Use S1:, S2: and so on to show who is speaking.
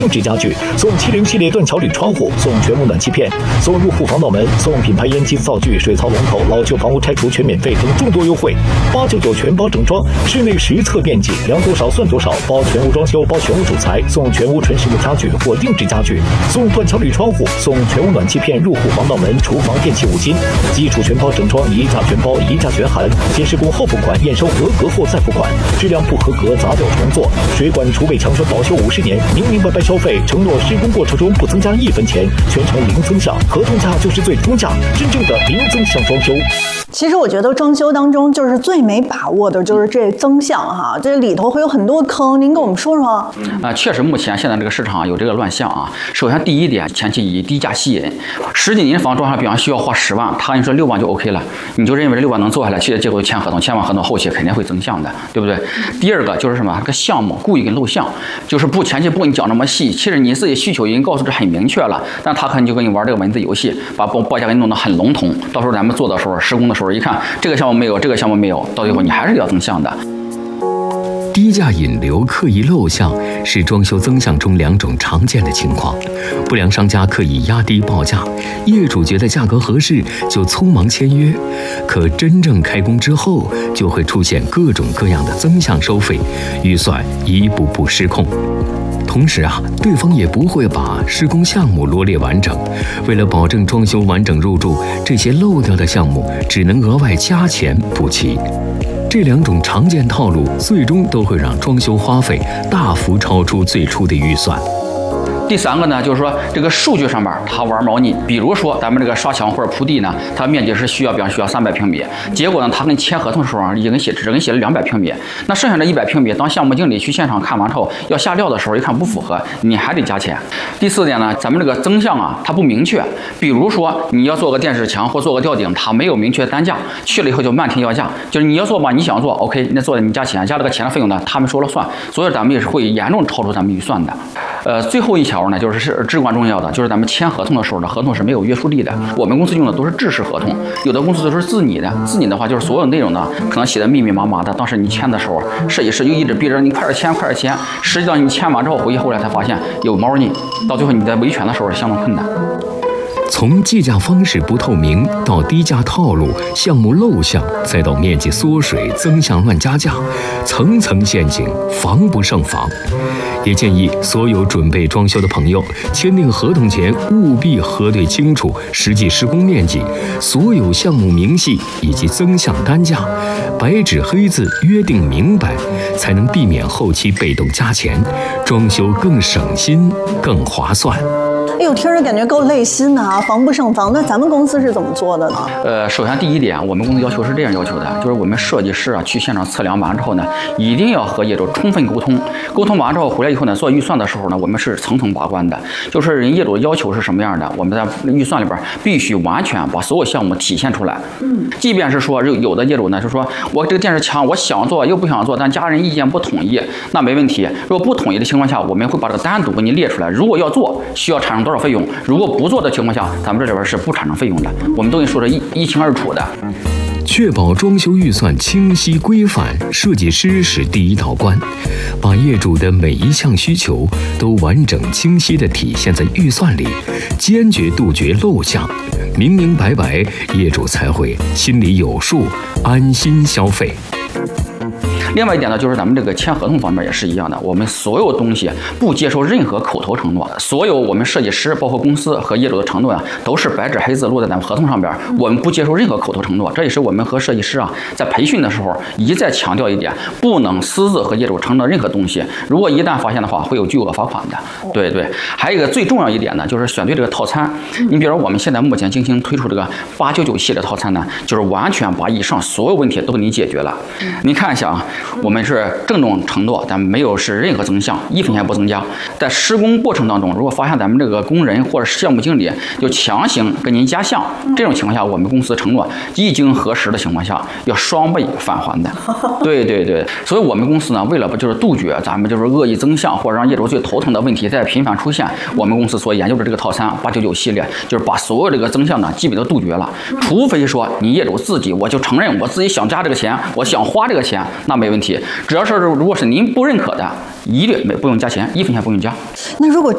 S1: 定制家具，送70系列断桥铝窗户，送全屋暖气片，送入户防盗门，送品牌烟机灶具、水槽龙头、老旧房屋拆除全免费等众多优惠。899全包整装，室内实测面积，量多少算多少，包全屋装修，包全屋主材，送全屋纯实木家具或定制家具，送断桥铝窗户，送全屋暖气片、入户防盗门、厨房电器5金，基础全包整装，一价全包，一价全含，先施工后付款，验收合格后再付款，质量不合格砸掉重做，水管储备强栓保修50年，明明白白消费，承诺施工过程中不增加1分钱，全程零增项，合同价就是最终价，真正的零增项装修。
S2: 其实我觉得装修当中就是最没把握的就是这增项哈，这里头会有很多坑，您跟我们说说。
S3: 确实目前现在这个市场有这个乱象啊。首先第一点，前期以低价吸引，10几年房装上，比方需要花10万，他跟你说6万就 OK 了，你就认为这6万能做下来，结果签合同，签完合同后期肯定会增项的，对不对？第二个就是什么，这个项目故意给漏项，就是前期不给你讲那么细，其实你自己需求已经告诉的很明确了，但他可能就跟你玩这个文字游戏，把报价给你弄得很笼统，到时候咱们做的时候，施工的时候一看这个项目没有，这个项目没有，到最后你还是要增项的。
S4: 低价引流、刻意漏项是装修增项中2种常见的情况。不良商家刻意压低报价，业主觉得价格合适就匆忙签约，可真正开工之后，就会出现各种各样的增项收费，预算一步步失控。同时对方也不会把施工项目罗列完整，为了保证装修完整入住，这些漏掉的项目只能额外加钱补齐。这2种常见套路，最终都会让装修花费大幅超出最初的预算。
S3: 第3个呢，就是说这个数据上面他玩猫腻，比如说咱们这个刷墙或者铺地呢，它面积是需要300平米，结果呢他跟你签合同的时候已经只给你写了200平米，那剩下的100平米，当项目经理去现场看完之后要下料的时候，一看不符合，你还得加钱。第4点呢，咱们这个增项它不明确，比如说你要做个电视墙或做个吊顶，它没有明确单价，去了以后就漫天要价，就是你要做吧，你想做 OK， 那做的你加钱，加这个钱的费用呢，他们说了算，所以咱们也是会严重超出咱们预算的。最后一条呢，就是至关重要的，就是咱们签合同的时候呢，合同是没有约束力的。我们公司用的都是制式合同，有的公司都是自拟的。自拟的话，就是所有内容呢，可能写的密密麻麻的，当时你签的时候，设计师就一直逼着你快点签，快点签。实际上你签完之后，后来才发现有猫腻，到最后你在维权的时候是相当困难。
S4: 从计价方式不透明到低价套路、项目漏项，再到面积缩水、增项乱加价，层层陷阱，防不胜防。也建议所有准备装修的朋友，签订合同前务必核对清楚实际施工面积、所有项目明细以及增项单价，白纸黑字约定明白，才能避免后期被动加钱，装修更省心、更划算。
S2: 哎呦，听着感觉够累心的啊，防不胜防。那咱们公司是怎么做的呢？
S3: 首先第一点，我们公司要求是这样要求的，就是我们设计师去现场测量完之后呢，一定要和业主充分沟通。沟通完之后回来以后呢，做预算的时候呢，我们是层层把关的，就是人业主的要求是什么样的，我们在预算里边必须完全把所有项目体现出来。即便是说有的业主呢，就说我这个电视墙我想做又不想做，但家人意见不统一，那没问题。如果不统一的情况下，我们会把这个单独给你列出来。如果要做，需要产生多少费用？如果不做的情况下，咱们这里边是不产生费用的，我们都跟你说的一清二楚的。
S4: 确保装修预算清晰规范，设计师是第一道关，把业主的每一项需求都完整清晰地体现在预算里，坚决杜绝漏项，明明白白，业主才会心里有数，安心消费。
S3: 另外一点呢，就是咱们这个签合同方面也是一样的，我们所有东西不接受任何口头承诺，所有我们设计师包括公司和业主的承诺都是白纸黑字落在咱们合同上边，我们不接受任何口头承诺。这也是我们和设计师在培训的时候一再强调一点，不能私自和业主承诺任何东西，如果一旦发现的话，会有巨额罚款的。对，还有一个最重要一点呢，就是选对这个套餐。你比如我们现在目前精心推出这个899系列套餐呢，就是完全把以上所有问题都给你解决了。您看一下我们是郑重承诺，咱们没有是任何增项，1分钱不增加。在施工过程当中，如果发现咱们这个工人或者项目经理就强行跟您加项，这种情况下，我们公司承诺一经核实的情况下，要双倍返还的。对，所以我们公司呢，为了就是杜绝咱们就是恶意增项或者让业主最头疼的问题再频繁出现，我们公司所研究的这个套餐899系列，就是把所有这个增项呢基本都杜绝了。除非说你业主自己，我就承认我自己想加这个钱，我想花这个钱，那没问题。只要是如果是您不认可的，一律不用加钱，1分钱不用加。
S2: 那如果